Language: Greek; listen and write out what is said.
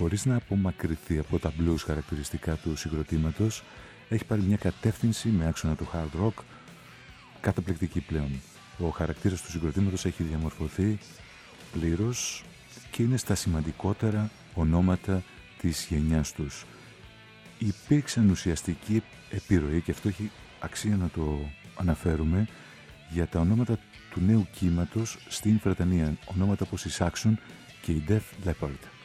χωρίς να απομακρυνθεί από τα blues χαρακτηριστικά του συγκροτήματος, έχει πάρει μια κατεύθυνση με άξονα του hard rock καταπληκτική πλέον. Ο χαρακτήρας του συγκροτήματος έχει διαμορφωθεί πλήρως και είναι στα σημαντικότερα ονόματα της γενιάς τους. Υπήρξαν ουσιαστική επιρροή, και αυτό έχει αξία να το αναφέρουμε, για τα ονόματα του νέου κύματος στην Βρετανία, ονόματα όπως η Saxon και η Def Leppard.